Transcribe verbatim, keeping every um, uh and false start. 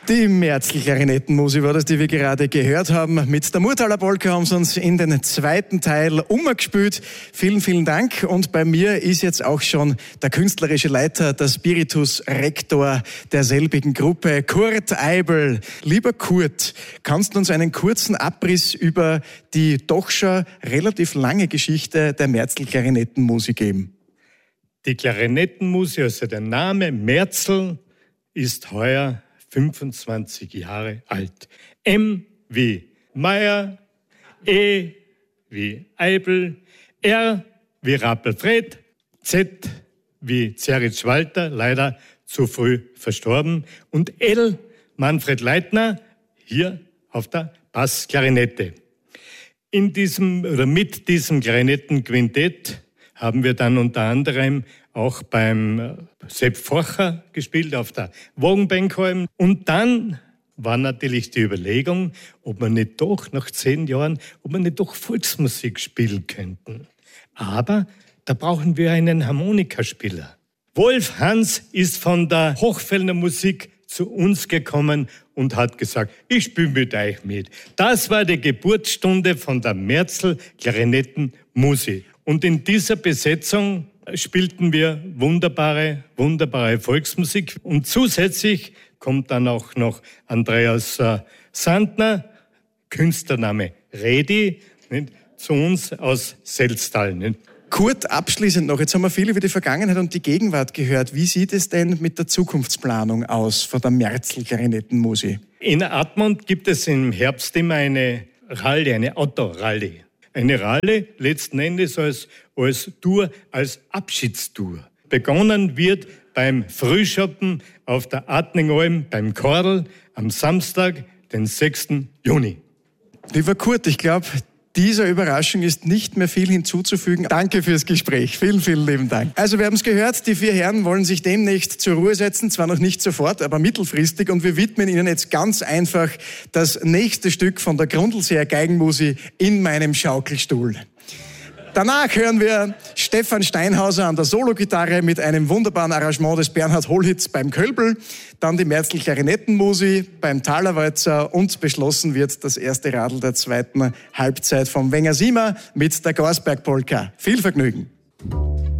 Die Märzl-Klarinettenmusik war das, die wir gerade gehört haben. Mit der Murtaler Polka haben sie uns in den zweiten Teil umgespielt. Vielen, vielen Dank. Und bei mir ist jetzt auch schon der künstlerische Leiter, der Spiritus Rector derselbigen Gruppe, Kurt Eibl. Lieber Kurt, kannst du uns einen kurzen Abriss über die doch schon relativ lange Geschichte der Märzl-Klarinettenmusik geben? Die Klarinettenmusik, also der Name Märzl, ist heuer fünfundzwanzig Jahre alt. M wie Meier, E wie Eibl, R wie Rappelfred, Z wie Zeritz Walter, leider zu früh verstorben, und L Manfred Leitner, hier auf der Bassklarinette. In diesem oder mit diesem Klarinettenquintett haben wir dann unter anderem auch beim Sepp Forcher gespielt auf der Wogenbenkholm. Und dann war natürlich die Überlegung, ob wir nicht doch nach zehn Jahren, ob wir nicht doch Volksmusik spielen könnten. Aber da brauchen wir einen Harmonikaspieler. Wolf Hans ist von der Hochfellner Musik zu uns gekommen und hat gesagt, ich spiele mit euch mit. Das war die Geburtsstunde von der Märzl-Klarinettenmusik. Und in dieser Besetzung spielten wir wunderbare, wunderbare Volksmusik. Und zusätzlich kommt dann auch noch Andreas äh, Sandner, Künstlername Redi, nicht, zu uns aus Selztal. Nicht. Kurt, abschließend noch, jetzt haben wir viel über die Vergangenheit und die Gegenwart gehört. Wie sieht es denn mit der Zukunftsplanung aus von der Märzl-Klarinettenmusik? In Admont gibt es im Herbst immer eine Rallye, eine Autorallye. Eine Rallye letzten Endes als, als Tour, als Abschiedstour. Begonnen wird beim Frühschoppen auf der Adningalm beim Kordl am Samstag, den sechsten Juni. Lieber Kurt, ich glaube, dieser Überraschung ist nicht mehr viel hinzuzufügen. Danke fürs Gespräch. Vielen, vielen lieben Dank. Also wir haben es gehört, die vier Herren wollen sich demnächst zur Ruhe setzen. Zwar noch nicht sofort, aber mittelfristig. Und wir widmen ihnen jetzt ganz einfach das nächste Stück von der Grundlseer Geigenmusik in meinem Schaukelstuhl. Danach hören wir Stefan Steinhauser an der Sologitarre mit einem wunderbaren Arrangement des Bernhard Hollhitz beim Kölbl, dann die Märzl-Klarinettenmusik beim Talerwalzer und beschlossen wird das erste Radl der zweiten Halbzeit vom Wenger Siemer mit der Gausberg-Polka. Viel Vergnügen!